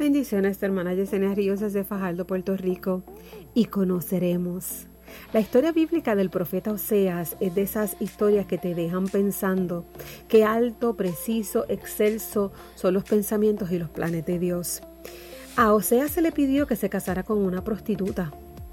Bendiciones, tu hermana Yesenia Ríos desde Fajardo, Puerto Rico. Y conoceremos. La historia bíblica del profeta Oseas es de esas historias que te dejan pensando qué alto, preciso, excelso son los pensamientos y los planes de Dios. A Oseas se le pidió que se casara con una prostituta.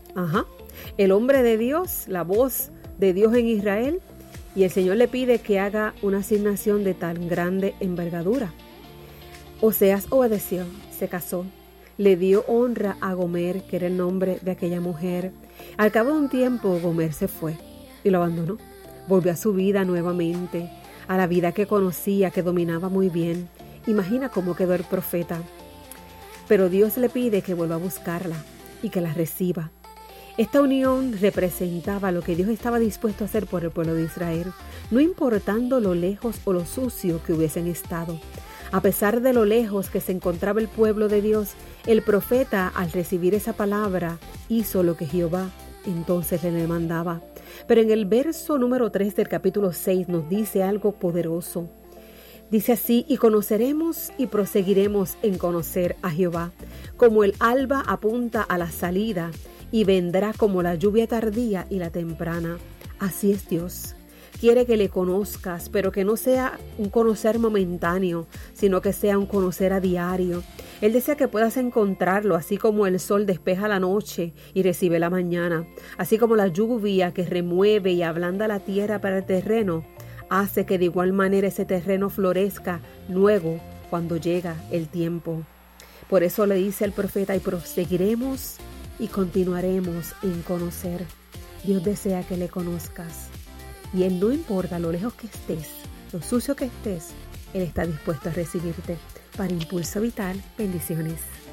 El hombre de Dios, la voz de Dios en Israel, y el Señor le pide que haga una asignación de tan grande envergadura. Oseas obedeció, se casó, le dio honra a Gomer, que era el nombre de aquella mujer. Al cabo de un tiempo, Gomer se fue y lo abandonó. Volvió a su vida nuevamente, a la vida que conocía, que dominaba muy bien. Imagina cómo quedó el profeta. Pero Dios le pide que vuelva a buscarla y que la reciba. Esta unión representaba lo que Dios estaba dispuesto a hacer por el pueblo de Israel, no importando lo lejos o lo sucio que hubiesen estado. A pesar de lo lejos que se encontraba el pueblo de Dios, el profeta, al recibir esa palabra, hizo lo que Jehová entonces le demandaba. Pero en el verso número 3 del capítulo 6 nos dice algo poderoso. Dice así: y conoceremos y proseguiremos en conocer a Jehová, como el alba apunta a la salida, y vendrá como la lluvia tardía y la temprana. Así es Dios. Quiere que le conozcas, pero que no sea un conocer momentáneo, sino que sea un conocer a diario. Él desea que puedas encontrarlo, así como el sol despeja la noche y recibe la mañana, así como la lluvia que remueve y ablanda la tierra para el terreno, hace que de igual manera ese terreno florezca luego cuando llega el tiempo. Por eso le dice el profeta: y proseguiremos y continuaremos en conocer. Dios desea que le conozcas. Y Él, no importa lo lejos que estés, lo sucio que estés, Él está dispuesto a recibirte. Para Impulso Vital, bendiciones.